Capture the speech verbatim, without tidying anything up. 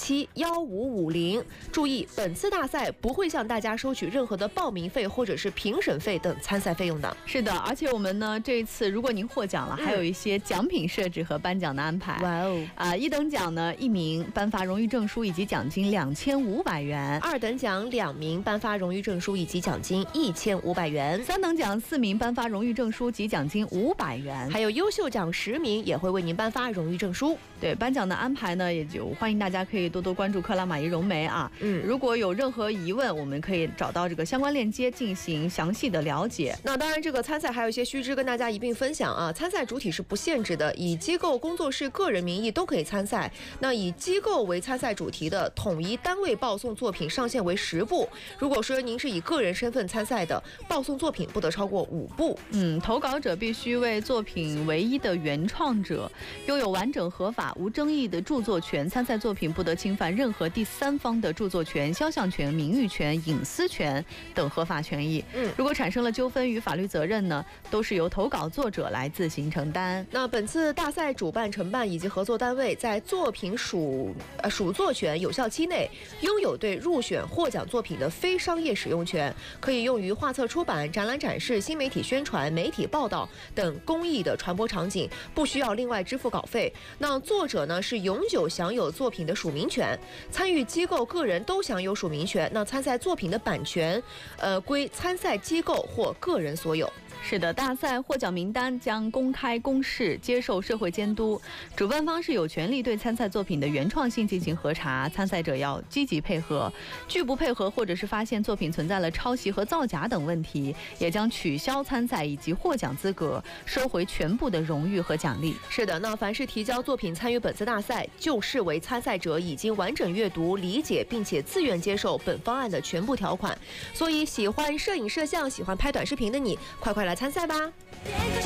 七幺五五零。注意，本次大赛不会向大家收取任何的报名费或者是评审费等参赛费用的。 是的，而且我们呢这一次如果您获奖了，还有一些奖品设置和颁奖的安排。 哇哦！ 啊，一等奖呢一名颁发荣誉证书以及奖金两千五百元； 二等奖两名颁发荣誉证书以及奖金一千五百元； 三等奖四名颁发荣誉证书及奖金五百元； 还有优秀奖十名也会为您颁发荣誉证书。 对，颁奖的安排呢，也就欢迎大家可以多多关注克拉玛依融媒啊。 嗯， 如果有任何疑问，我们可以找到这个相关链接进行详细的了解。 那当然，这个参赛还有一些须知跟大家一并分享啊。参赛主体是不限制的，以机构、工作室、个人名义都可以参赛。那以机构为参赛主题的，统一单位报送作品上限为十部。如果说您是以个人身份参赛的，报送作品不得超过五部。 嗯，投稿者必须为作品唯一的原创者，拥有完整合法无争议的著作权，参赛作品不得侵犯任何第三方的著作权、肖像权、名誉权、隐私权等合法权益。 嗯， 如果产生了纠纷与法律责任呢，都是由投稿作者来自行承担。 那本次大赛主办、承办以及合作单位在作品属呃属作权有效期内，拥有对入选获奖作品的非商业使用权，可以用于画册出版、展览展示、新媒体宣传、媒体报道等公益的传播场景，不需要另外支付稿费。那作者呢是永久享有作品的署名权，参与机构、个人都享有署名权。那参赛作品的版权，呃，归参赛机构或个人所有。 是的，大赛获奖名单将公开公示，接受社会监督。主办方是有权利对参赛作品的原创性进行核查，参赛者要积极配合。拒不配合或者是发现作品存在了抄袭和造假等问题，也将取消参赛以及获奖资格，收回全部的荣誉和奖励。 是的，那凡是提交作品参与本次大赛，就视为参赛者已经完整阅读、理解并且自愿接受本方案的全部条款。所以，喜欢摄影摄像、喜欢拍短视频的你，快快来参赛吧！